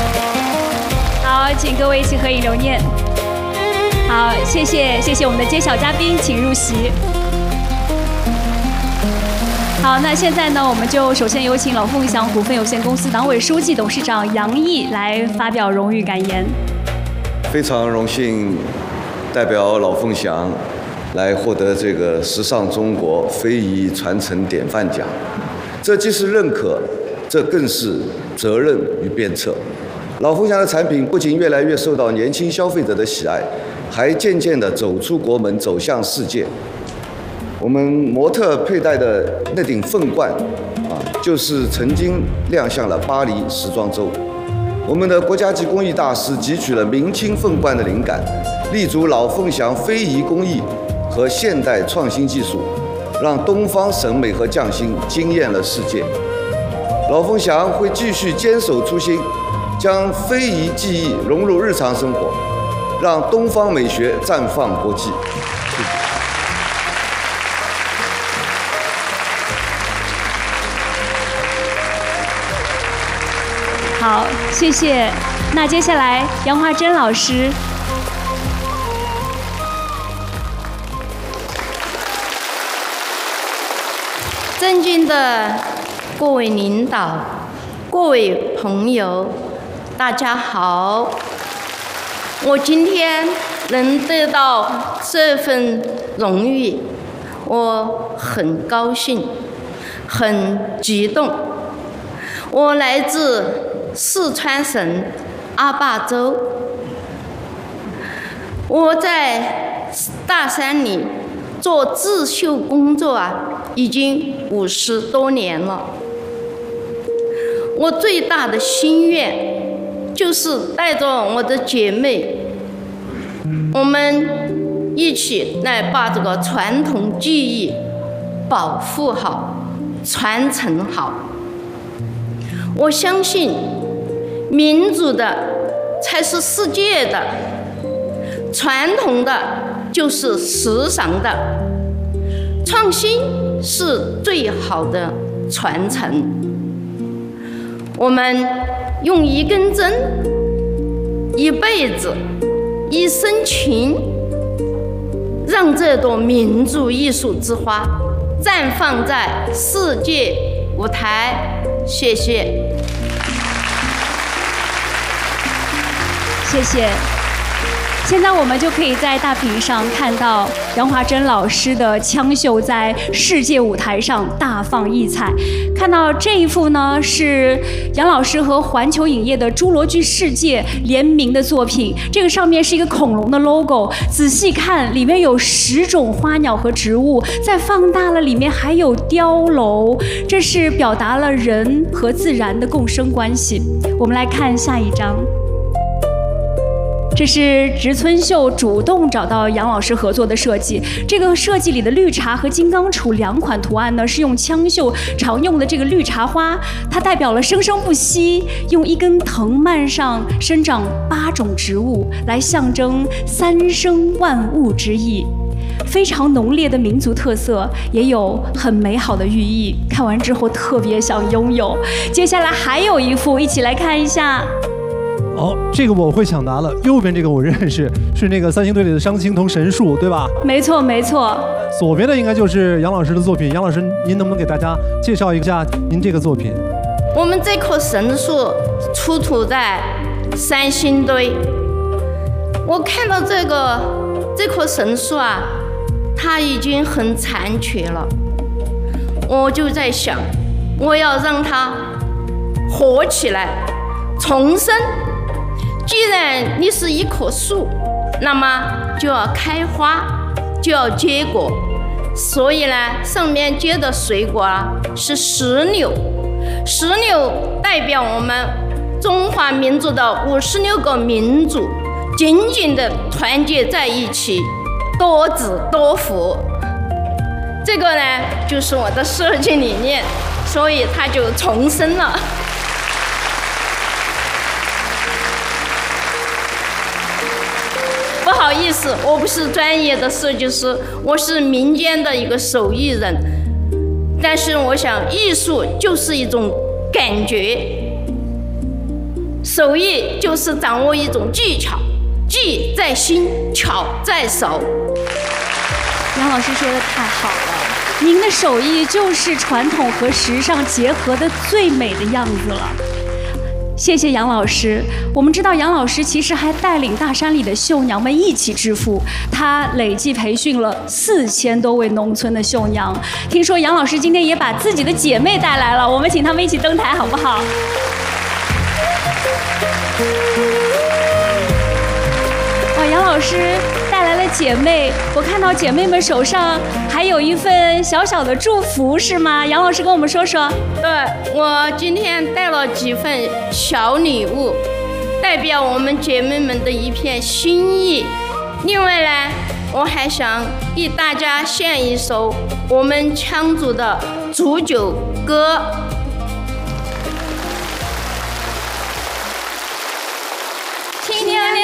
好，请各位一起合影留念。好，谢谢我们的揭晓嘉宾，请入席。好，那现在呢，我们就首先有请老凤祥股份有限公司党委书记、董事长杨毅来发表荣誉感言。 非常荣幸代表老凤祥来获得这个时尚中国非遗传承典范奖，这既是认可，这更是责任与鞭策。老凤祥的产品不仅越来越受到年轻消费者的喜爱，还渐渐地走出国门，走向世界。我们模特佩戴的那顶凤冠，就是曾经亮相了巴黎时装周。我们的国家级工艺大师汲取了明清凤冠的灵感，立足老凤祥非遗工艺和现代创新技术，让东方审美和匠心惊艳了世界。老凤祥会继续坚守初心，将非遗技艺融入日常生活，让东方美学绽放国际。 好，谢谢。那接下来杨华珍老师。 尊敬的各位领导、各位朋友，大家好。我今天能得到这份荣誉，我很高兴，很激动。我来自四川省阿坝州，我在大山里做刺绣工作已经50多年了。我最大的心愿就是带着我的姐妹，我们一起来把这个传统技艺保护好、传承好。我相信民主的才是世界的，传统的就是时尚的，创新是最好的传承。我们用一根针、一辈子、一生情，让这朵民族艺术之花绽放在世界舞台。谢谢。 谢谢。现在我们就可以在大屏上看到杨华珍老师的枪绣在世界舞台上大放异彩。看到这一幅呢，是杨老师和环球影业的侏罗纪世界联名的作品。这个上面是一个恐龙的 logo， 仔细看里面有10种花鸟和植物，再放大了里面还有碉楼，这是表达了人和自然的共生关系。我们来看下一张。这是植村秀主动找到杨老师合作的设计。这个设计里的绿茶和金刚杵2款图案呢，是用枪绣常用的这个绿茶花，它代表了生生不息，用一根藤蔓上生长8种植物，来象征3生万物之意。非常浓烈的民族特色，也有很美好的寓意。看完之后特别想拥有。接下来还有一幅，一起来看一下。 哦，这个我会抢答了。右边这个我认识，是那个3星堆里的商青铜神树，对吧？ 没错，没错。 左边的应该就是杨老师的作品。杨老师，您能不能给大家介绍一下您这个作品？ 我们这棵神树出土在3星堆。我看到这棵神树它已经很残缺了，我就在想，我要让它活起来，重生。既然你是一棵树，那么就要开花，就要结果。所以呢，上面结的水果是石榴。石榴代表我们中华民族的56个民族紧紧地团结在一起，多子多福。这个呢，就是我的设计理念，所以它就重生了。不好意思，我不是专业的设计师，我是民间的一个手艺人。但是我想，艺术就是一种感觉。 手艺就是掌握一种技巧，技在心，巧在手。 杨老师说的太好了，您的手艺就是传统和时尚结合的最美的样子了。谢谢杨老师。我们知道杨老师其实还带领大山里的绣娘们一起致富，他累计培训了4000多位农村的绣娘。听说杨老师今天也把自己的姐妹带来了，我们请她们一起登台好不好？哇，杨老师带来了姐妹，我看到姐妹们手上还有一份小小的祝福，是吗？杨老师跟我们说说。 对，我今天带了几份小礼物，代表我们姐妹们的一片心意。另外呢，我还想给大家献一首我们羌族的煮酒歌。